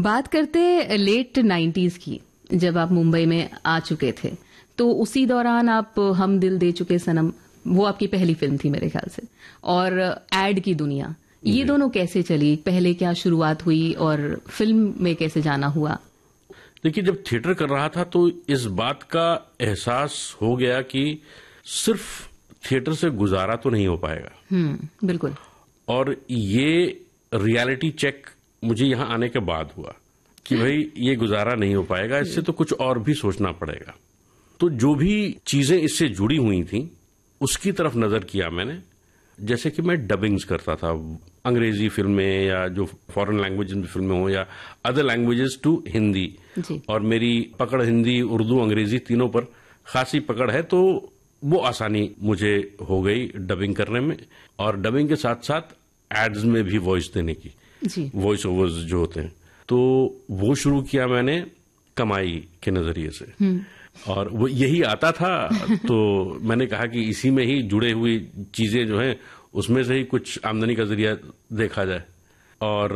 बात करते late 90s की, जब आप मुंबई में आ चुके थे, तो उसी दौरान आप हम दिल दे चुके सनम, वो आपकी पहली फिल्म थी मेरे ख्याल से, और एड की दुनिया, ये दोनों कैसे चली? पहले क्या शुरुआत हुई और फिल्म में कैसे जाना हुआ? देखिए, जब थिएटर कर रहा था तो इस बात का एहसास हो गया कि सिर्फ थिएटर से गुजारा तो नहीं हो पाएगा। बिल्कुल। और ये रियलिटी चेक मुझे यहां आने के बाद हुआ कि भाई ये गुजारा नहीं हो पाएगा, इससे तो कुछ और भी सोचना पड़ेगा। तो जो भी चीजें इससे जुड़ी हुई थी उसकी तरफ नजर किया मैंने। जैसे कि मैं डबिंग्स करता था अंग्रेजी फिल्में या जो फॉरेन लैंग्वेज में फिल्में हो या अदर लैंग्वेजेस टू हिंदी, और मेरी पकड़ हिंदी, उर्दू, अंग्रेजी तीनों पर खासी पकड़ है, तो वो आसानी मुझे हो गई डबिंग करने में। और डबिंग के साथ साथ एड्स में भी वॉइस देने की, वॉइस ओवर्स जो होते हैं, तो वो शुरू किया मैंने कमाई के नजरिए से। और वो यही आता था तो मैंने कहा कि इसी में ही जुड़े हुई चीजें जो हैं उसमें से ही कुछ आमदनी का जरिया देखा जाए। और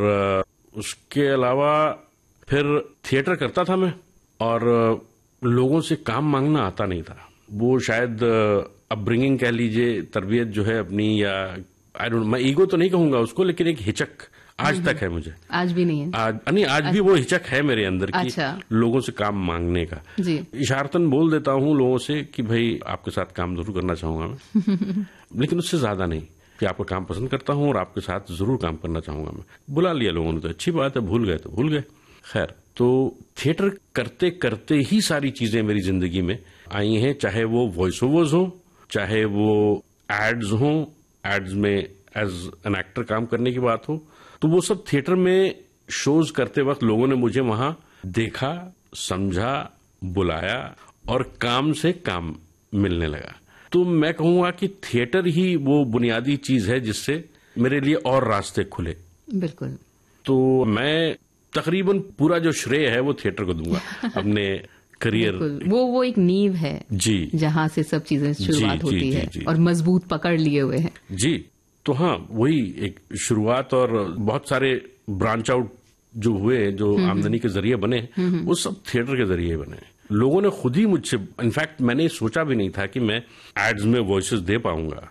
उसके अलावा फिर थिएटर करता था मैं, और लोगों से काम मांगना आता नहीं था। वो शायद अपब्रिंगिंग कह लीजिए, तरबियत जो है अपनी, या आई डोंट, मैं ईगो तो नहीं कहूंगा उसको, लेकिन एक हिचक आज तक है मुझे। आज भी नहीं है? आज भी वो हिचक है मेरे अंदर की। अच्छा। लोगों से काम मांगने का। जी। इशारतन बोल देता हूं लोगों से कि भाई आपके साथ काम जरूर करना चाहूंगा मैं लेकिन उससे ज्यादा नहीं, कि आपका काम पसंद करता हूं और आपके साथ जरूर काम करना चाहूंगा मैं। बुला लिया लोगों ने तो अच्छी बात है, भूल गए तो भूल गए। खैर, तो थिएटर करते करते ही सारी चीजें मेरी जिंदगी में आई हैं, चाहे वो वॉइस ओवर्स हो, चाहे वो एड्स हो, एड्स में एज एन एक्टर काम करने की बात हो, तो वो सब थिएटर में शोज करते वक्त लोगों ने मुझे वहां देखा, समझा, बुलाया और काम से काम मिलने लगा। तो मैं कहूंगा कि थिएटर ही वो बुनियादी चीज है जिससे मेरे लिए और रास्ते खुले। बिल्कुल। तो मैं तकरीबन पूरा जो श्रेय है वो थिएटर को दूंगा अपने करियर। वो एक नींव है जी, जहां से सब चीजें शुरुआत होती है। जी। और मजबूत पकड़ लिए हुए हैं जी। तो हाँ, वही एक शुरुआत, और बहुत सारे ब्रांच आउट जो हुए, जो आमदनी के जरिए बने, वो सब थिएटर के जरिए बने। लोगों ने खुद ही मुझसे, इनफैक्ट मैंने सोचा भी नहीं था कि मैं एड्स में वॉइसेस दे पाऊंगा।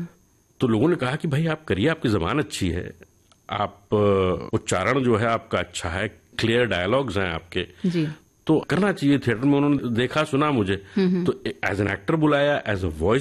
तो लोगों ने कहा कि भाई आप करिए, आपकी जबान अच्छी है, आप उच्चारण जो है आपका अच्छा है, क्लियर डायलॉग्स हैं आपके, जी, तो करना चाहिए थिएटर में। उन्होंने देखा, सुना मुझे, तो एज एन एक्टर बुलाया, एज अ वॉइस